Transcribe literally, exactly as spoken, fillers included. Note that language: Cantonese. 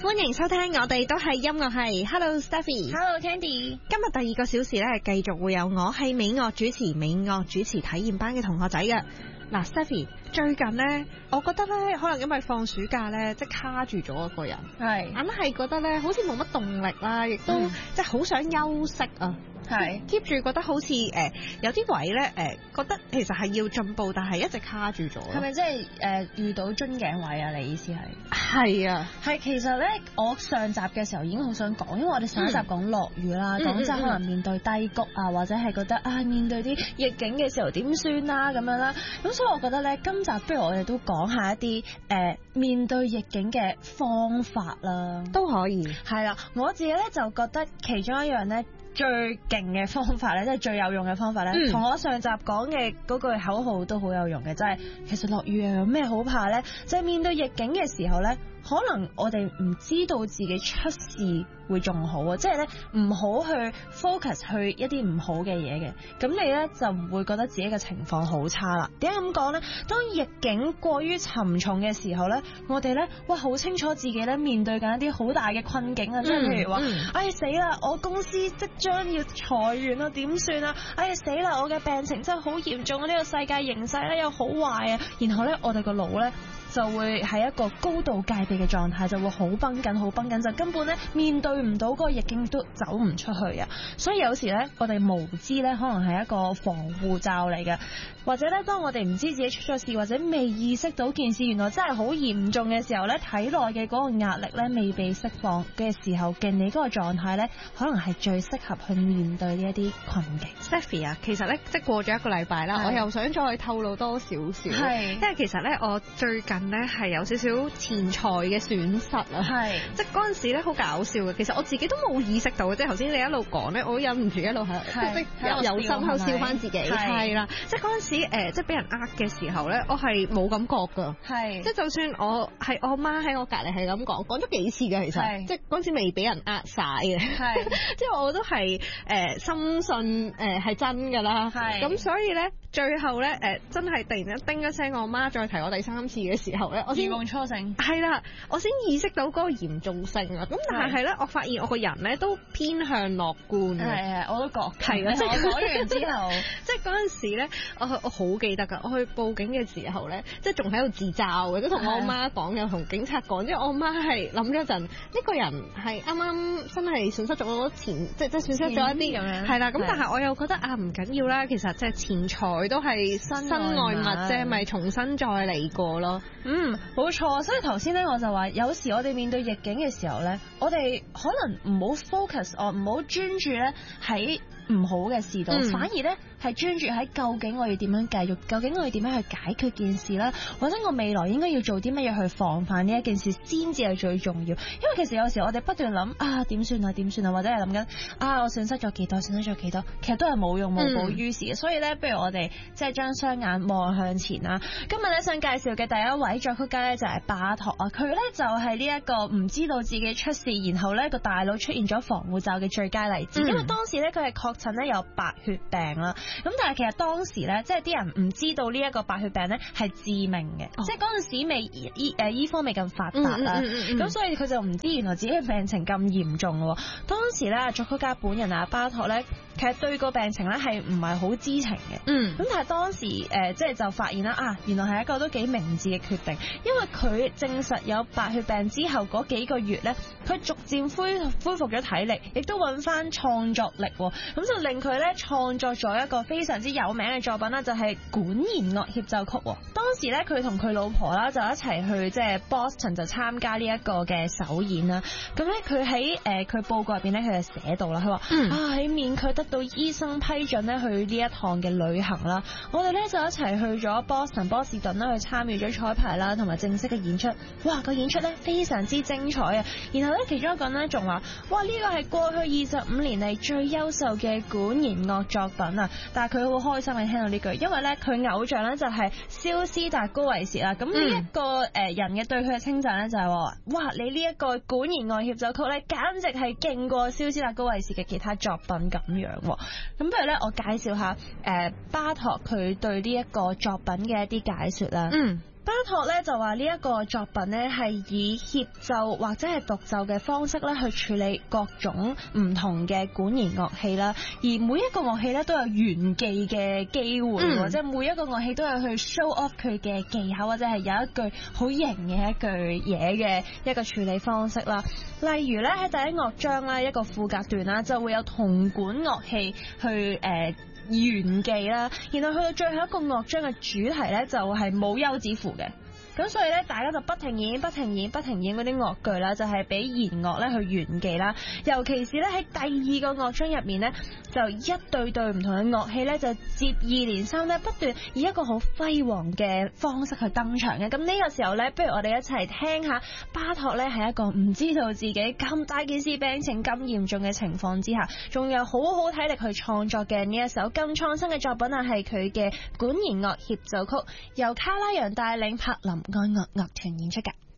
歡迎收聽，我哋都係音樂系。Hello Stephy，Hello Candy。 今日第二個小時咧，繼續會有我係美樂主持美樂主持體驗班嘅同學仔嘅。嗱 Stephy，最近咧，我覺得咧，可能因為放暑假咧，即係卡住咗一個人，係硬係覺得咧，好似冇乜動力啦，亦都、嗯、即係好想休息啊。係 keep 住覺得好似誒、呃、有啲位咧誒、呃、覺得其實係要進步，但係一直卡住咗。 係咪即係誒遇到樽頸位啊？你意思係？ 係啊， 係其實咧，我上集嘅時候已經好想講，因為我哋上一集講落雨啦，講即係可能面對低谷啊，或者係覺得啊面對啲逆境嘅時候點算啦咁樣啦。咁所以我覺得咧，今集不如我哋都講下一啲誒、呃、面對逆境嘅方法啦， 都可以。 係啦，我自己咧就覺得其中一樣咧。最勁嘅方法咧，即係最有用嘅方法咧，同、嗯、我上集講嘅嗰句口號都好有用嘅，就係、是、其實落雨又有咩好怕咧？就係、是、面對逆境嘅時候咧，可能我哋唔知道自己出事會仲好啊，即係咧唔好去 focus 去一啲唔好嘅嘢嘅，咁你咧就唔會覺得自己嘅情況好差啦。點解咁講咧？當逆境過於沉重嘅時候咧，我哋咧哇好清楚自己咧面對緊一啲好大嘅困境啊，即、嗯、係譬如話，嗯、哎死啦，我公司即將要裁員啊，點算啊？哎死啦，我嘅病情真係好嚴重啊！呢、這個世界形勢咧又好壞啊，然後咧我哋個腦咧就會喺一個高度戒備嘅狀態，就會好繃緊，好繃緊，就根本咧面對唔到嗰個逆境都走唔出去啊！所以有時咧，我哋無知咧，可能係一個防護罩嚟嘅，或者咧，當我哋唔知自己出咗事，或者未意識到件事原來真係好嚴重嘅時候咧，體內嘅嗰個壓力咧未被釋放嘅時候嘅你嗰個狀態咧，可能係最適合去面對呢一啲困境。 Stephy 啊，其實咧即係過咗一個禮拜啦，我又想再透露多少少，係因為其實咧我最近咧係有少少錢財嘅損失啊，係即係嗰陣時咧好搞笑嘅，其實我自己都冇意識到嘅，即係頭先你一路講咧，我都忍唔住一路喺即係有心喺度笑翻自己，係啦，即係嗰陣時誒，即係俾人呃嘅時候咧，我係冇感覺㗎，係即係就算我係我媽喺我隔離係咁講，講咗幾次嘅其實，即係嗰陣時未俾人呃晒嘅，係即係我都係誒、呃、深信誒係、呃、真㗎啦，係咁所以咧最後咧誒、呃、真係突然間叮一聲，我媽再提我第三次嘅時候咧，我先如夢初醒， 係啦，我先意識到嗰個嚴重性啊！咁但係咧，我發現我個人咧都偏向樂觀嘅，係係，我都覺係啊！即係我講完之後，即係嗰陣時咧，我我好記得㗎，我去報警嘅時候咧，即係仲喺度自嘲嘅，都同我媽講，又同警察講，即係我媽係諗咗一陣，呢、呢個人係啱啱真係損失咗好多錢，即係即係損失咗一啲咁樣，係啦。咁但係我又覺得啊，唔緊要啦，其實即係錢財都係身外物啫，咪重新再嚟過咯。嗯， 冇錯。所以頭先咧，我就話有時我哋面對逆境嘅時候咧，我哋可能唔好 focus，我唔好專注咧喺唔好嘅事度、嗯，反而咧係專注喺究竟我要點樣繼續，究竟我要點樣去解決件事啦，或者我未來應該要做啲乜嘢去防範呢一件事先至係最重要。因為其實有時我哋不斷諗啊點算啊點算啊，或者係諗緊啊我損失咗幾多損失咗幾多，其實都係冇用無補於事嘅。所以咧，不如我哋即係將雙眼望向前啦。今日咧想介紹嘅第一位作曲家咧就係巴托啊，佢咧就係呢一個唔知道自己出事，然後咧個大腦出現咗防護罩嘅最佳例子。嗯、因為當時咧佢係確診咧有白血病啦，咁但係其實當時咧即係啲人唔知道呢一個白血病咧係致命嘅、哦，即係嗰陣時未醫誒醫科未咁發達啦，咁、嗯嗯嗯、所以佢就唔知原來自己嘅病情咁嚴重喎。當時咧作曲家本人啊巴托咧，其實對個病情咧係唔係好知情嘅，嗯，咁但係當時誒、呃、即係就發現啦啊，原來係一個都幾明智嘅決定，因為佢證實有白血病之後嗰幾個月咧，佢逐漸恢恢復咗體力，亦都揾翻創作力，咁就令佢咧創作咗一個非常之有名嘅作品啦，就係、是、管弦樂協奏曲。當時咧佢同佢老婆啦就一齊去即係 Boston 就參加呢一個嘅首演啦。咁咧佢喺誒佢報告入邊咧佢就寫到啦，佢話、嗯、啊喺免佢得到醫生批准咧去呢一趟嘅旅行啦，我哋咧就一齊去咗 Boston 波士頓啦去參與咗彩排啦同埋正式嘅演出。哇，個演出咧非常之精彩啊！然後咧其中一個人咧仲話哇，呢個係過去二十五年嚟最優秀嘅管弦樂作品啊！但係佢好開心嘅聽到呢句，因為咧佢偶像咧就係蕭斯達高維薛啦。咁呢一個誒人嘅對佢嘅稱讚咧就係話哇，你呢一個管弦樂協奏曲咧簡直係勁過蕭斯達高維薛嘅其他作品咁樣。咁不如咧我介紹下誒巴托佢對呢一個作品嘅一啲解說啦。嗯。 巴托咧就話呢一個作品咧係以協奏或者係獨奏嘅方式咧去處理各種唔同嘅管弦樂器啦，而每一個樂器咧都有炫技嘅機會，嗯、即係每一個樂器都有去 show off 佢嘅技巧，或者係有一句好型嘅一句嘢嘅一個處理方式啦。例如咧喺第一樂章啦，一個副格段啦，就會有銅管樂器去誒。呃炫技啦，然後去到最後一個樂章嘅主題咧，就係冇休止符嘅。咁所以咧，大家就不停演、不停演、不停演嗰啲樂句啦，就係俾弦樂咧去炫技啦。尤其是咧喺第二個樂章入面咧，就一對對唔同嘅樂器咧，就接二連三咧，不斷以一個好輝煌嘅方式去登場嘅。咁呢個時候咧，不如我哋一齊聽下巴托咧，係一個唔知道自己咁大件事病情咁嚴重嘅情況之下，仲有好好體力去創作嘅呢一首咁創新嘅作品啊，係佢嘅管弦樂協奏曲，由卡拉揚帶領柏林愛樂樂團演出㗎。